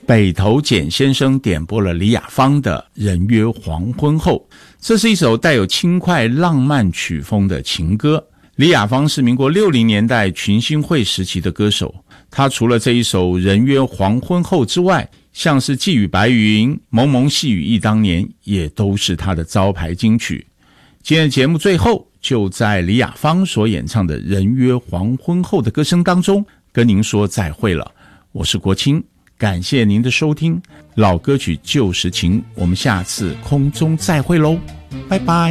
北投简先生点播了李雅芳的《人约黄昏后》，这是一首带有轻快浪漫曲风的情歌。李雅芳是民国60年代群星会时期的歌手，她除了这一首《人约黄昏后》之外，像是《寄语白云》、《蒙蒙细雨忆当年》也都是她的招牌金曲。今天的节目最后，就在李雅芳所演唱的《人约黄昏后》的歌声当中，跟您说再会了。我是国清，感谢您的收听，老歌曲旧时情，我们下次空中再会喽，拜拜。